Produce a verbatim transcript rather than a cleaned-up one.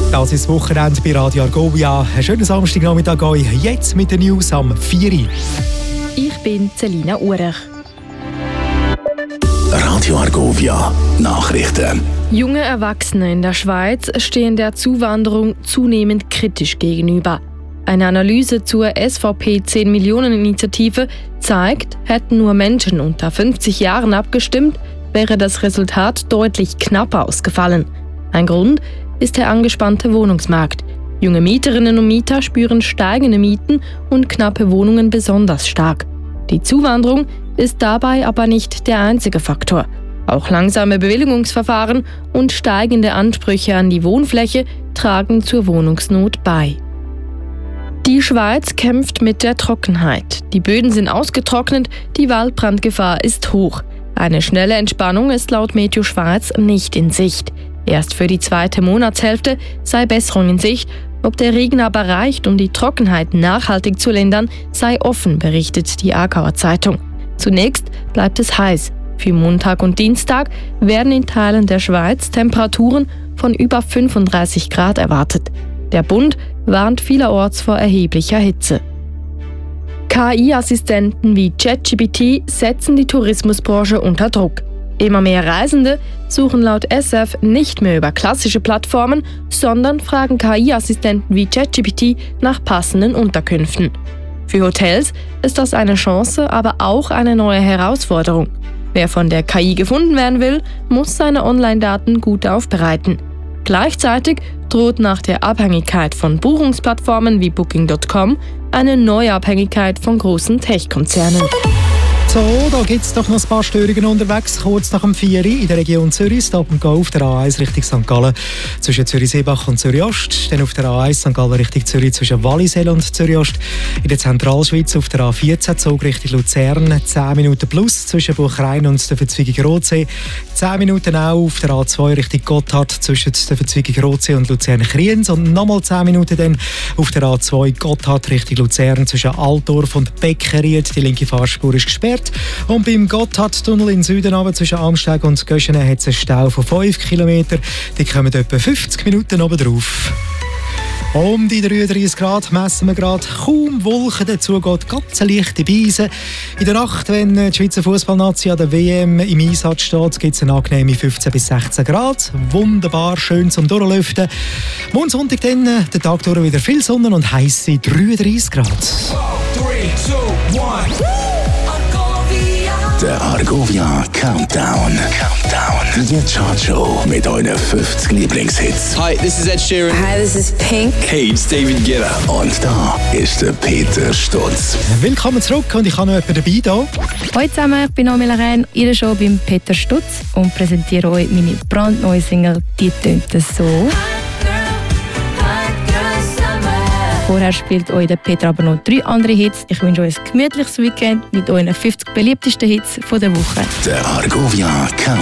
Das ist das Wochenende bei Radio Argovia. Einen schönen Samstagnachmittag euch. Jetzt mit den News am vier Uhr. Ich bin Selina Urech. Radio Argovia Nachrichten. Junge Erwachsene in der Schweiz stehen der Zuwanderung zunehmend kritisch gegenüber. Eine Analyse zur S V P zehn Millionen Initiative zeigt, hätten nur Menschen unter fünfzig Jahren abgestimmt, wäre das Resultat deutlich knapper ausgefallen. Ein Grund ist der angespannte Wohnungsmarkt. Junge Mieterinnen und Mieter spüren steigende Mieten und knappe Wohnungen besonders stark. Die Zuwanderung ist dabei aber nicht der einzige Faktor. Auch langsame Bewilligungsverfahren und steigende Ansprüche an die Wohnfläche tragen zur Wohnungsnot bei. Die Schweiz kämpft mit der Trockenheit. Die Böden sind ausgetrocknet, die Waldbrandgefahr ist hoch. Eine schnelle Entspannung ist laut Meteo Schweiz nicht in Sicht. Erst für die zweite Monatshälfte sei Besserung in Sicht. Ob der Regen aber reicht, um die Trockenheit nachhaltig zu lindern, sei offen, berichtet die Aargauer Zeitung. Zunächst bleibt es heiß. Für Montag und Dienstag werden in Teilen der Schweiz Temperaturen von über fünfunddreißig Grad erwartet. Der Bund warnt vielerorts vor erheblicher Hitze. K I-Assistenten wie ChatGPT setzen die Tourismusbranche unter Druck. Immer mehr Reisende suchen laut S F nicht mehr über klassische Plattformen, sondern fragen K I-Assistenten wie ChatGPT nach passenden Unterkünften. Für Hotels ist das eine Chance, aber auch eine neue Herausforderung. Wer von der K I gefunden werden will, muss seine Online-Daten gut aufbereiten. Gleichzeitig droht nach der Abhängigkeit von Buchungsplattformen wie Booking Punkt com eine neue Abhängigkeit von großen Tech-Konzernen. So, da gibt es doch noch ein paar Störungen unterwegs. Kurz nach dem vier Uhr in der Region Zürich, Stop and Go auf der A eins Richtung Sankt Gallen zwischen Zürich-Seebach und Zürich-Ost. Dann auf der A eins Sankt Gallen Richtung Zürich zwischen Wallisellen und Zürich-Ost. In der Zentralschweiz auf der A vierzehn Zug Richtung Luzern zehn Minuten plus zwischen Buchrein und der Verzweigung Rotsee. zehn Minuten auch auf der A zwei Richtung Gotthard zwischen der Verzweigung Rotsee und Luzern-Kriens. Und nochmal zehn Minuten dann auf der A zwei Gotthard Richtung Luzern zwischen Altdorf und Beckeried. Die linke Fahrspur ist gesperrt. Und beim Gotthardtunnel im Süden runter zwischen Amsteg und Göschenen hat es einen Stau von fünf Kilometern. Die kommen etwa fünfzig Minuten oben drauf. Um die dreiunddreißig Grad messen wir gerade, kaum Wolken, dazu geht ganz eine leichte Beise. In der Nacht, wenn die Schweizer Fußballnazi an der W M im Einsatz steht, gibt es eine angenehme fünfzehn bis sechzehn Grad. Wunderbar, schön zum Durchlüften. Morgen Sonntag dann, den Tag durch wieder viel Sonne und heisse dreiunddreißig Grad. drei, zwei, eins Der Argovia Countdown. Countdown. Die Chartshow mit euren fünfzig Lieblingshits. Hi, this is Ed Sheeran. Hi, this is Pink. Hey, it's David Guetta. Und da ist der Peter Stutz. Willkommen zurück und ich habe noch jemanden dabei hier. Hallo zusammen, ich bin Amela Rein, in der Show beim Peter Stutz und präsentiere euch meine brandneue Single «Die tönt so». Vorher spielt euch der Peter aber noch drei andere Hits. Ich wünsche euch ein gemütliches Weekend mit euren fünfzig beliebtesten Hits von der Woche. Der Argovia Countdown.